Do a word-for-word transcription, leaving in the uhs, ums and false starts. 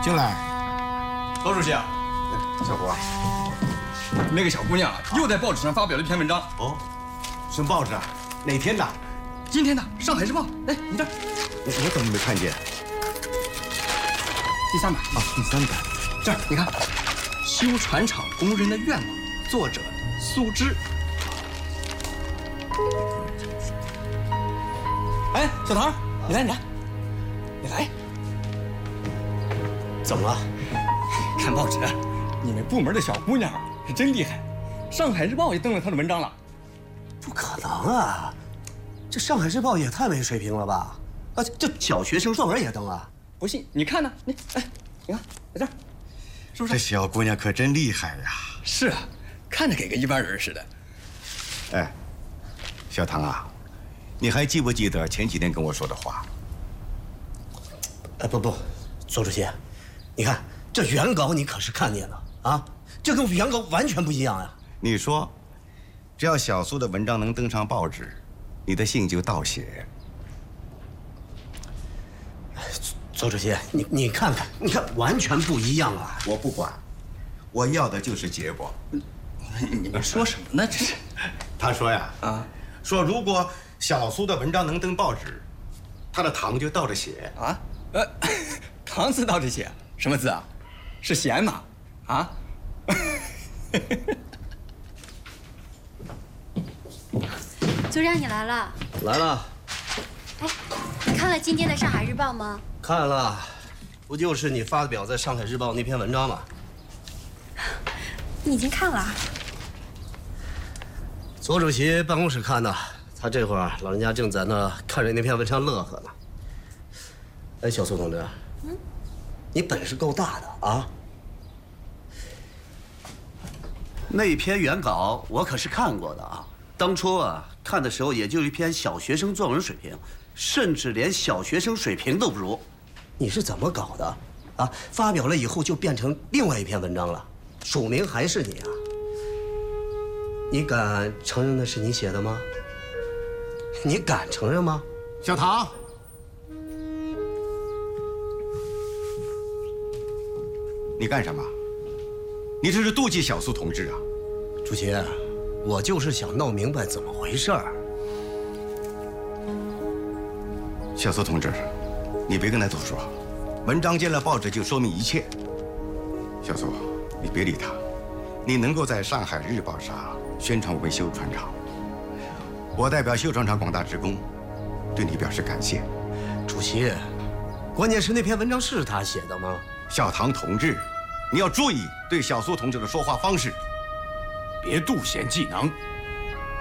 进来。 周主席啊， 小胡， 那个小姑娘啊，又在报纸上发表了一篇文章。 哦，什么报纸啊？哪天的？ 今天的《上海日报》。哎，你这儿， 我我怎么没看见？ 第三版啊，第三版。 这儿你看，修船厂工人的愿望，作者苏芝。哎，小唐，你来，你来，你来。 怎么了？ 看报纸，你们部门的小姑娘是真厉害，《上海日报》也登了她的文章了。 不可能啊！这《上海日报》也太没水平了吧！啊，这小学生作文也登啊！ 不信你看呢？你哎，你看在这儿，是不是？ 这小姑娘可真厉害呀！ 是啊，看着给个一般人似的。 哎，小唐啊，你还记不记得前几天跟我说的话？ 哎，不不，周主席，你看这原稿你可是看见了啊？这跟原稿完全不一样呀！ 你说，只要小苏的文章能登上报纸，你的信就到写。 周主席，你你看看，你看完全不一样啊！ 我不管，我要的就是结果。 你们说什么呢？这是。 他说呀， 啊， 说如果小苏的文章能登报纸，他的堂就倒着写啊。呃，堂字倒着写，什么字啊？是闲吗？啊？ 组长，你来了。 来了。 哎，你看了今天的《上海日报》吗？ 看了，不就是你发表在《上海日报》那篇文章吗？ 你已经看了？ 左主席办公室看的，他这会儿老人家正在那看着那篇文章乐呵呢。哎，小苏同志，嗯，你本事够大的啊！那篇原稿我可是看过的啊，当初啊看的时候也就一篇小学生作文水平，甚至连小学生水平都不如。你是怎么搞的？啊，发表了以后就变成另外一篇文章了，署名还是你啊？你敢承认那是你写的吗？你敢承认吗？ 小唐，你干什么？你这是妒忌小苏同志啊！ 主席，我就是想弄明白怎么回事儿。 小苏同志，你别跟他多说，文章进了报纸就说明一切。小苏，你别理他，你能够在上海日报上宣传我们修船厂，我代表修船厂广大职工对你表示感谢。 主席，关键是那篇文章是他写的吗？ 小唐同志，你要注意对小苏同志的说话方式，别妒贤嫉能。